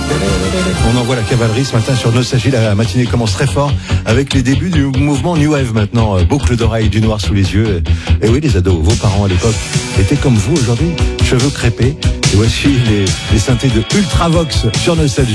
On envoie la cavalerie ce matin sur Nostalgie. La matinée commence très fort avec les débuts du mouvement New Wave maintenant. Boucle d'oreilles, du noir sous les yeux. Et oui, les ados, vos parents à l'époque étaient comme vous aujourd'hui, cheveux crêpés. Et voici les synthés de Ultravox sur Nostalgie.